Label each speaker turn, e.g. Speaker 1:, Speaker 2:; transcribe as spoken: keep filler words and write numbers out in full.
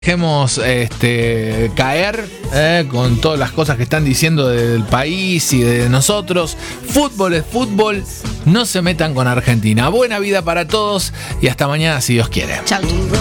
Speaker 1: Dejemos este, caer eh, con todas las cosas que están diciendo del país y de nosotros. Fútbol es fútbol, no se metan con Argentina. Buena vida para todos y hasta mañana si Dios quiere.
Speaker 2: Chau.